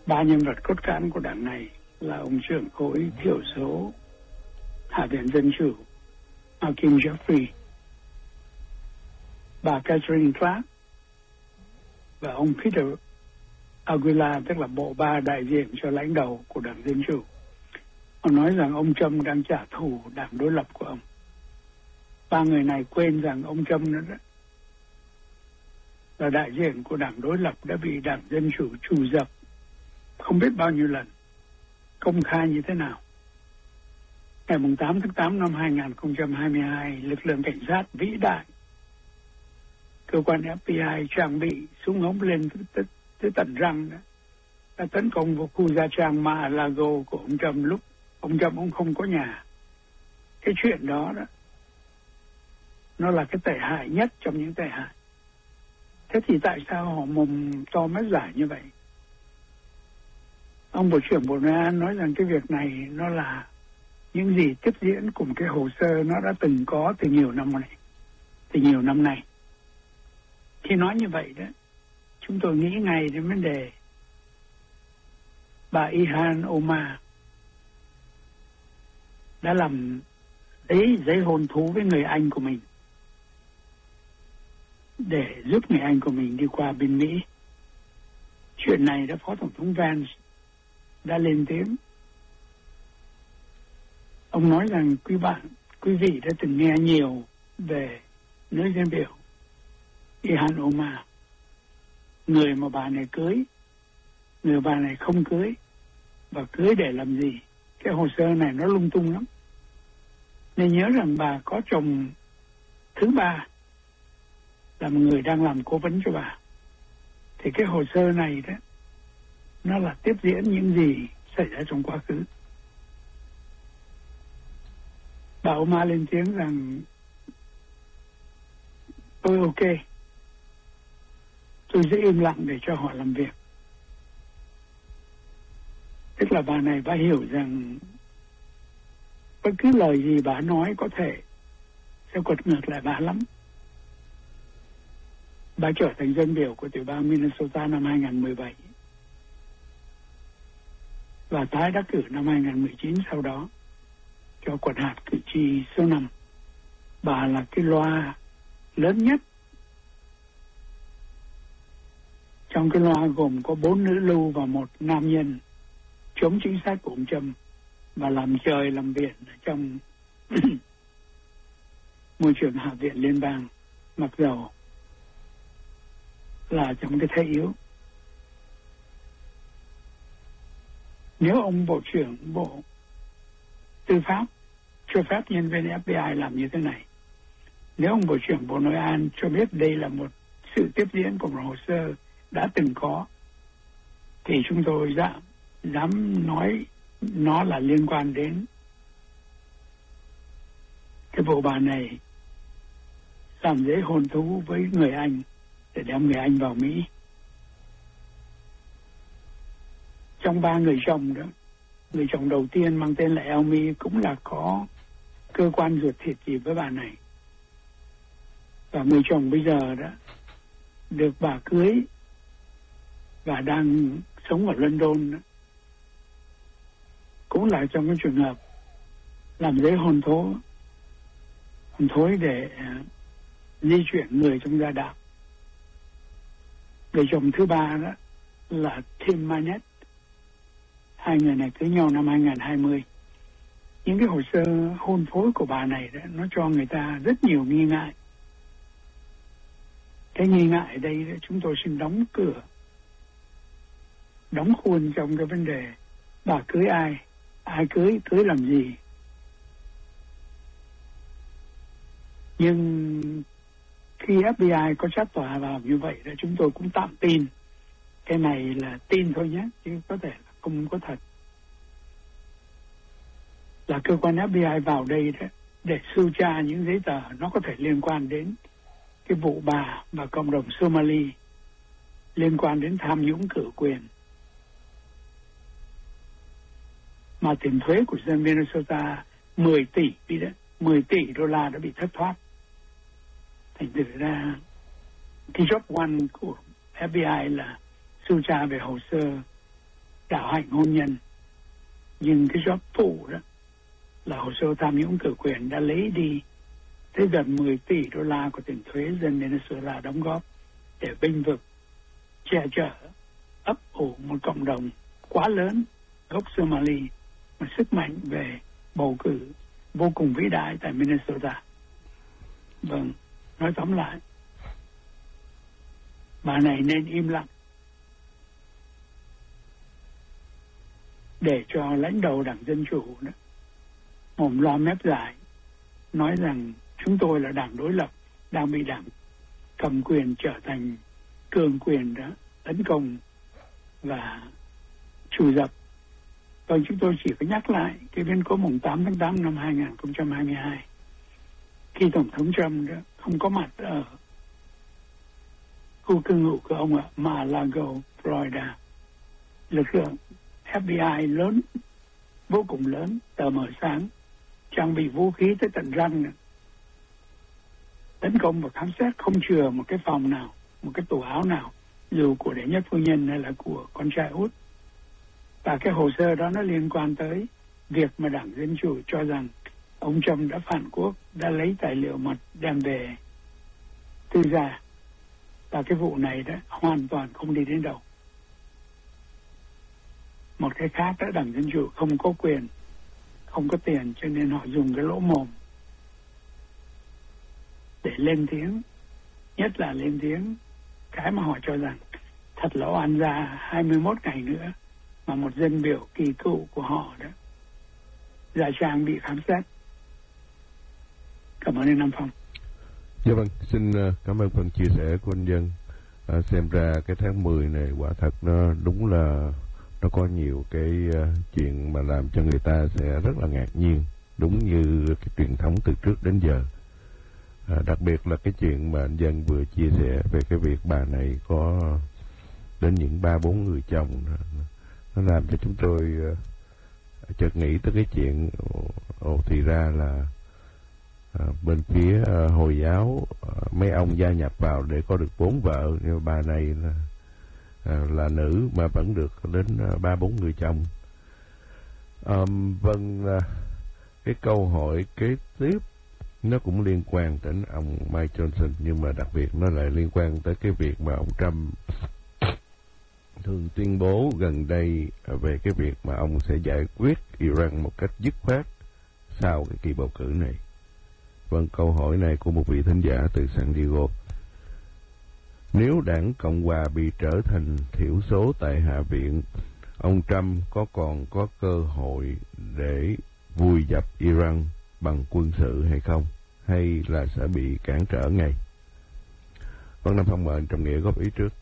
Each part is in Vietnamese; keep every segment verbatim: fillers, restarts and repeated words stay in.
Ba nhân vật cốt cán của đảng này là ông trưởng khối thiểu số Hạ viện Dân Chủ Hakeem Jeffrey, bà Catherine Clark và ông Peter Aguilar, tức là bộ ba đại diện cho lãnh đạo của đảng Dân Chủ. Ông nói rằng ông Trump đang trả thù đảng đối lập của ông. Ba người này quên rằng ông Trump nữa đó là đại diện của đảng đối lập đã bị đảng Dân Chủ trù dập không biết bao nhiêu lần, công khai như thế nào. Ngày tám tháng tám năm hai nghìn không trăm hai mươi hai, lực lượng cảnh sát vĩ đại, cơ quan F B I trang bị súng ống lên tới, tới tận răng đó, đã tấn công vào khu gia trang Mar-a-Lago của ông Trump lúc ông Trump ông không có nhà. Cái chuyện đó đó, nó là cái tệ hại nhất trong những tệ hại. Thế thì tại sao họ mồm to mắt giải như vậy? Ông Bộ trưởng Bộ Nội an nói rằng cái việc này nó là những gì tiếp diễn cùng cái hồ sơ nó đã từng có từ nhiều năm này, từ nhiều năm nay. Khi nói như vậy đó, chúng tôi nghĩ ngay đến vấn đề bà Ilhan Omar đã làm giấy, giấy hôn thú với người anh của mình để giúp người anh của mình đi qua bên Mỹ. Chuyện này đã Phó Tổng thống Vance đã lên tiếng. Ông nói rằng quý bạn, quý vị đã từng nghe nhiều về nữ dân biểu Ilhan Omar, người mà bà này cưới, người bà này không cưới, và cưới để làm gì. Cái hồ sơ này nó lung tung lắm. Nên nhớ rằng bà có chồng thứ ba là một người đang làm cố vấn cho bà. Thì cái hồ sơ này đó, nó là tiếp diễn những gì xảy ra trong quá khứ. Bà Omar lên tiếng rằng tôi ok, tôi sẽ im lặng để cho họ làm việc. Tức là bà này bà hiểu rằng bất cứ lời gì bà nói có thể sẽ quật ngược lại bà lắm. Bà trở thành dân biểu của tiểu bang Minnesota năm hai nghìn không trăm mười bảy và tái đắc cử năm hai nghìn không trăm mười chín sau đó cho quận hạt cử tri số năm. Bà là cái loa lớn nhất. Trong cái loa gồm có bốn nữ lưu và một nam nhân chống chính sách của ông Trump và làm trời làm biển ở trong môi trường Hạ viện Liên bang, mặc dầu là trong cái thế yếu. Nếu ông Bộ trưởng Bộ Tư pháp cho phép nhân viên F B I làm như thế này, nếu ông Bộ trưởng Bộ Nội an cho biết đây là một sự tiếp diễn của một hồ sơ đã từng có, thì chúng tôi dám, dám nói nó là liên quan đến cái vụ bà này làm giấy hôn thú với người Anh để đem người Anh vào Mỹ. Trong ba người chồng đó, người chồng đầu tiên mang tên là Elmi cũng là có cơ quan ruột thịt gì với bà này. Và người chồng bây giờ đó được bà cưới và đang sống ở London đó, cũng là trong cái trường hợp làm giấy hôn thố hôn thối để uh, di chuyển người trong gia đạo. Người chồng thứ ba đó là Tim Manet. Hai người này cưới nhau năm hai nghìn không trăm hai mươi. Những cái hồ sơ hôn phối của bà này đó, nó cho người ta rất nhiều nghi ngại. Cái nghi ngại ở đây đó, chúng tôi xin đóng cửa, đóng khuôn trong cái vấn đề bà cưới ai, ai cưới, cưới làm gì. Nhưng khi F B I có sát tòa vào như vậy đó, chúng tôi cũng tạm tin. Cái này là tin thôi nhé, chứ có thể là không có thật. Là cơ quan F B I vào đây đó để sưu tra những giấy tờ nó có thể liên quan đến cái vụ bà và cộng đồng Somali, liên quan đến tham nhũng cử quyền, mà tiền thuế của dân Minnesota mười tỷ đi đó, mười tỷ đô la đã bị thất thoát. Thành thử ra cái job one của F B I là sưu tra về hồ sơ đạo hạnh hôn nhân. Nhưng cái job phụ đó là hồ sơ tham nhũng cử quyền đã lấy đi tới gần mười tỷ đô la của tiền thuế dân Venezuela đóng góp để bênh vực, che chở, ấp ủ một cộng đồng quá lớn gốc Somali mà sức mạnh về bầu cử vô cùng vĩ đại tại Minnesota. Vâng, nói tóm lại, bà này nên im lặng để cho lãnh đạo đảng Dân Chủ đó mồm lo mép dài nói rằng chúng tôi là đảng đối lập đang bị đảng cầm quyền trở thành cường quyền đó tấn công và trù dập. Vâng, chúng tôi chỉ có nhắc lại cái biến cố mùng tám tháng tám năm hai nghìn không trăm hai mươi hai khi Tổng thống Trump đó không có mặt ở khu cư ngụ của ông ở Mar-a-Lago, Florida. Lực lượng ép bê i lớn, vô cùng lớn, tờ mờ sáng, trang bị vũ khí tới tận răng nữa, tấn công và khám xét không chừa một cái phòng nào, một cái tủ áo nào, dù của đệ nhất phu nhân hay là của con trai út. Và cái hồ sơ đó nó liên quan tới việc mà đảng Dân Chủ cho rằng ông Trump đã phản quốc, đã lấy tài liệu mật đem về tư gia. Và cái vụ này đó hoàn toàn không đi đến đâu. Một cái khác đó, đảng Dân Chủ không có quyền, không có tiền, cho nên họ dùng cái lỗ mồm để lên tiếng, nhất là lên tiếng cái mà họ cho rằng thật là oan gia. Hai mươi mốt ngày nữa mà một dân biểu kỳ cựu của họ đó Dạ Trang bị khám xét. Cảm ơn anh Nam Phong. Dạ vâng, xin cảm ơn phần chia sẻ của anh Dân. À, xem ra cái tháng mười này quả thật nó đúng là nó có nhiều cái uh, chuyện mà làm cho người ta sẽ rất là ngạc nhiên, đúng như cái truyền thống từ trước đến giờ. À, đặc biệt là cái chuyện mà anh Dân vừa chia sẻ về cái việc bà này có đến những ba bốn người chồng, nó làm cho chúng tôi uh, chợt nghĩ tới cái chuyện ồ thì ra là à, bên phía uh, Hồi giáo uh, mấy ông gia nhập vào để có được bốn vợ, nhưng bà này là, uh, là nữ mà vẫn được đến ba uh, bốn người chồng. Um, vâng, uh, cái câu hỏi kế tiếp nó cũng liên quan đến ông Mike Johnson, nhưng mà đặc biệt nó lại liên quan tới cái việc mà ông Trump thường tuyên bố gần đây về cái việc mà ông sẽ giải quyết Iran một cách dứt khoát sau cái kỳ bầu cử này. Vâng, câu hỏi này của một vị thính giả từ San Diego. Nếu đảng Cộng hòa bị trở thành thiểu số tại Hạ viện, ông Trump có còn có cơ hội để vùi dập Iran bằng quân sự hay không? Hay là sẽ bị cản trở ngay? Vâng, Nam Phong mời anh Trọng Nghĩa góp ý trước.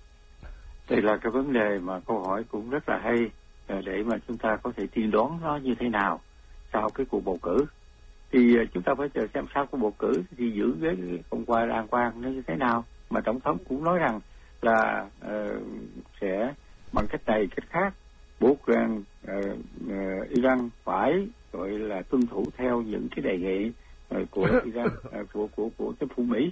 Đây là cái vấn đề mà câu hỏi cũng rất là hay, để mà chúng ta có thể tiên đoán nó như thế nào sau cái cuộc bầu cử. Thì chúng ta phải chờ xem sau cuộc bầu cử thì giữ ghế Cộng hòa đàng hoàng nó như thế nào. Mà Tổng thống cũng nói rằng là uh, sẽ bằng cách này cách khác buộc rằng uh, uh, Iran phải gọi là tuân thủ theo những cái đề nghị uh, của Iran, uh, của của của chính phủ Mỹ.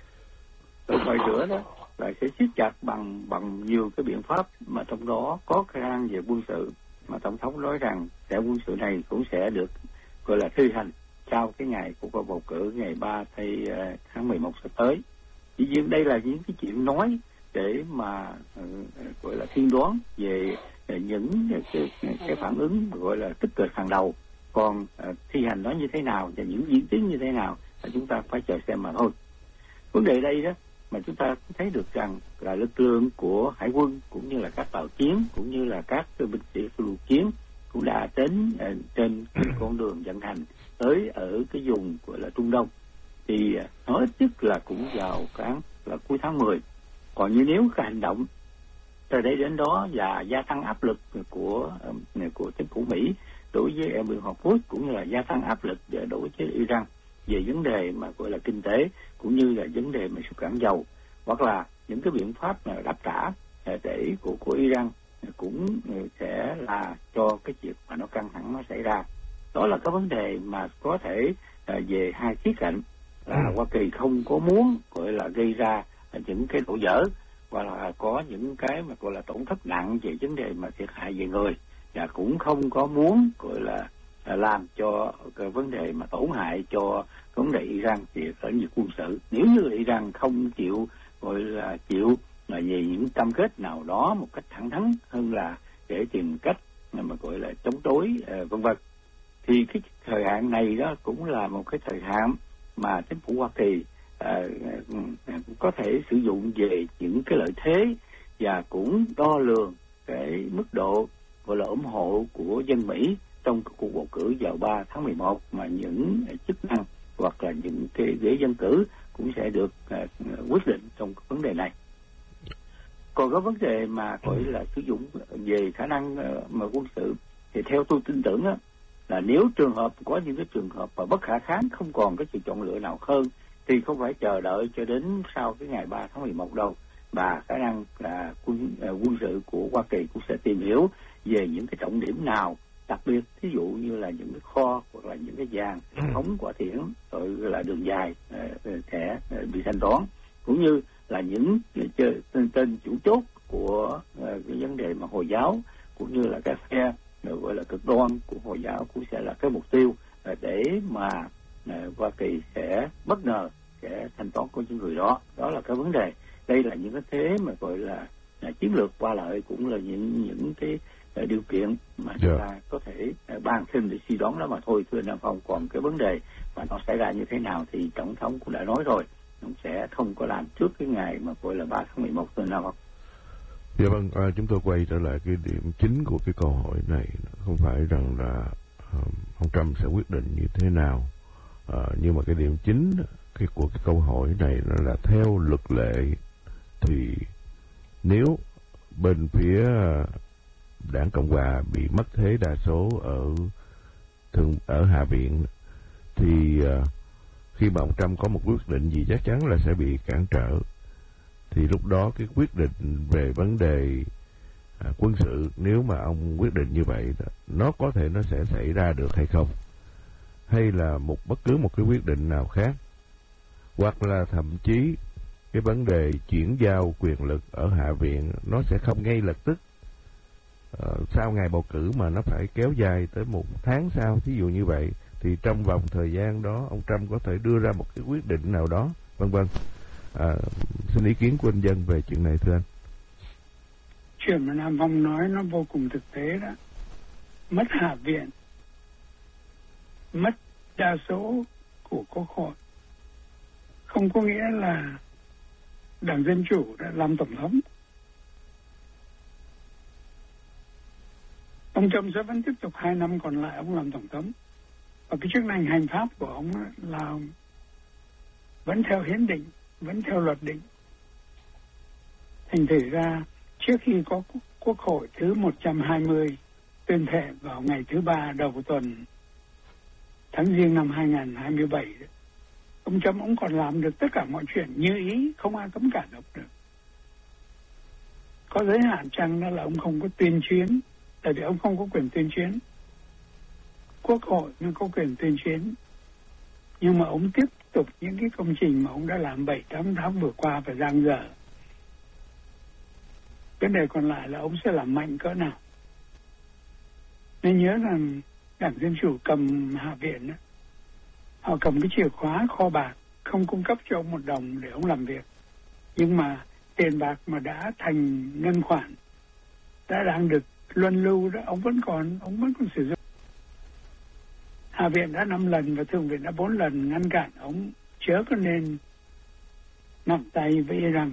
Rồi ngoài nữa đó là sẽ siết chặt bằng bằng nhiều cái biện pháp, mà trong đó có khả năng về quân sự, mà Tổng thống nói rằng sẽ quân sự này cũng sẽ được gọi là thi hành sau cái ngày của cuộc bầu cử ngày ba tháng mười một sắp tới. Dĩ nhiên đây là những cái chuyện nói để mà uh, gọi là tiên đoán về uh, những cái, cái, cái phản ứng gọi là tích cực hàng đầu. Còn uh, thi hành nó như thế nào và những diễn tiến như thế nào là chúng ta phải chờ xem mà thôi. Vấn đề đây đó mà chúng ta thấy được rằng là lực lượng của hải quân cũng như là các tàu chiến cũng như là các binh sĩ lục chiến cũng đã đến uh, trên cái con đường vận hành tới ở cái vùng gọi là Trung Đông. Thì nói ít nhất là cũng vào tháng là cuối tháng mười. Còn như nếu cái hành động từ đây đến đó và gia tăng áp lực của của chính phủ Mỹ đối với Liên Hợp Quốc cũng như là gia tăng áp lực đối với Iran về vấn đề mà gọi là kinh tế cũng như là vấn đề mà xuất khẩu dầu, hoặc là những cái biện pháp là đáp trả để của của Iran cũng sẽ là cho cái chuyện mà nó căng thẳng nó xảy ra. Đó là cái vấn đề mà có thể về hai khía cạnh, là Hoa Kỳ không có muốn gọi là gây ra những cái đổ vỡ, và là có những cái mà gọi là tổn thất nặng về vấn đề mà thiệt hại về người, và cũng không có muốn gọi là làm cho cái vấn đề mà tổn hại cho vấn đề Iran thì ở nhiều quân sự. Nếu như Iran không chịu gọi là chịu là về những cam kết nào đó một cách thẳng thắn hơn là để tìm cách mà gọi là chống đối uh, vân vân, thì cái thời hạn này đó cũng là một cái thời hạn mà chính phủ Hoa Kỳ uh, có thể sử dụng về những cái lợi thế và cũng đo lường cái mức độ gọi là ủng hộ của dân Mỹ trong cuộc bầu cử vào ba tháng mười một, mà những chức năng hoặc là những cái ghế dân cử cũng sẽ được uh, quyết định trong vấn đề này. Còn có vấn đề mà gọi là sử dụng về khả năng uh, mà quân sự thì theo tôi tin tưởng đó, là nếu trường hợp có những cái trường hợp mà bất khả kháng, không còn cái sự chọn lựa nào hơn, thì không phải chờ đợi cho đến sau cái ngày ba tháng mười một đâu, và khả năng là quân uh, quân sự của Hoa Kỳ cũng sẽ tìm hiểu về những cái trọng điểm nào, đặc biệt thí dụ như là những cái kho hoặc là những cái vàng thống quả thiển rồi là đường dài thẻ bị thanh toán, cũng như là những tên, tên chủ chốt của uh, cái vấn đề mà Hồi giáo cũng như là cái phe gọi là cực đoan của Hồi giáo cũng sẽ là cái mục tiêu uh, để mà uh, Hoa Kỳ sẽ bất ngờ sẽ thanh toán của những người đó. Đó là cái vấn đề. Đây là những cái thế mà gọi là uh, chiến lược qua lợi, cũng là những những cái uh, điều kiện mà yeah. chúng ta có thể uh, bàn thêm để suy đoán đó mà thôi, thưa Nam Phong. Còn cái vấn đề mà nó xảy ra như thế nào thì Tổng thống cũng đã nói rồi, cũng sẽ không có làm trước cái ngày mà gọi là ba tháng mười một tuần nào. Dạ vâng, à, chúng tôi quay trở lại cái điểm chính của cái câu hỏi này, không phải rằng là uh, ông Trump sẽ quyết định như thế nào, uh, nhưng mà cái điểm chính cái của cái câu hỏi này nó là theo luật lệ thì nếu bên phía đảng Cộng hòa bị mất thế đa số ở thường ở Hạ viện thì uh, khi mà ông Trump có một quyết định gì chắc chắn là sẽ bị cản trở, thì lúc đó cái quyết định về vấn đề à, quân sự, nếu mà ông quyết định như vậy, nó có thể nó sẽ xảy ra được hay không, hay là một bất cứ một cái quyết định nào khác, hoặc là thậm chí cái vấn đề chuyển giao quyền lực ở Hạ viện nó sẽ không ngay lập tức à, sau ngày bầu cử, mà nó phải kéo dài tới một tháng sau, thí dụ như vậy, thì trong vòng thời gian đó ông Trump có thể đưa ra một cái quyết định nào đó, vân vân. À, xin ý kiến của anh Dân về chuyện này thưa anh. Chuyện mà Nam Phong nói nó vô cùng thực tế đó. Mất Hạ viện, mất đa số của Quốc hội, không có nghĩa là Đảng Dân Chủ đã làm tổng thống. Ông Trump sẽ vẫn tiếp tục hai năm còn lại ông làm tổng thống, và cái chức năng hành pháp của ông là vẫn theo hiến định, vẫn theo luật định. Thành thử ra trước khi có Quốc hội thứ một trăm hai mươi tuyên thệ vào ngày thứ ba đầu tuần tháng Giêng năm hai nghìn không trăm hai mươi bảy, ông Trump ông còn làm được tất cả mọi chuyện như ý, không ai cấm cản ông được. Có giới hạn chăng đó là ông không có tuyên chiến, tại vì ông không có quyền tuyên chiến. Quốc hội mới có quyền tuyên chiến, nhưng mà ông tiếp tục những cái công trình mà ông đã làm bảy tám tháng vừa qua phải giang dở. Vấn đề còn lại là ông sẽ làm mạnh cỡ nào. Nên nhớ rằng Đảng Dân Chủ cầm Hạ viện đó, họ cầm cái chìa khóa kho bạc, không cung cấp cho ông một đồng để ông làm việc, nhưng mà tiền bạc mà đã thành ngân khoản, đã đang được luân lưu đó, ông vẫn còn ông vẫn còn sử dụng. Hạ viện đã năm lần và Thượng viện đã bốn lần ngăn cản ông chớ có nên nặng tay với Iran.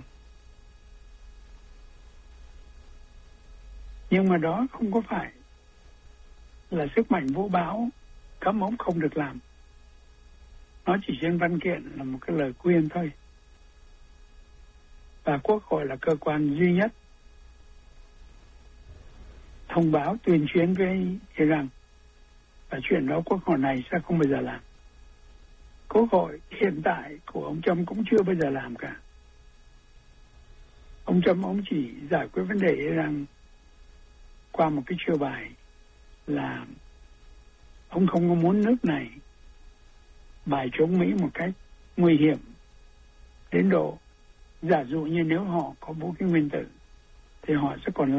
Nhưng mà đó không có phải là sức mạnh vũ bão cấm ông không được làm. Nó chỉ trên văn kiện là một cái lời khuyên thôi. Và Quốc hội là cơ quan duy nhất thông báo tuyên chiến với Iran. Và chuyện đó Quốc hội này sẽ không bao giờ làm. Quốc hội hiện tại của ông Trump cũng chưa bao giờ làm cả. Ông Trump ông chỉ giải quyết vấn đề Iran qua một cái chiêu bài là ông không có muốn nước này bài chống Mỹ một cách nguy hiểm đến độ giả dụ như nếu họ có vũ khí nguyên tử thì họ sẽ còn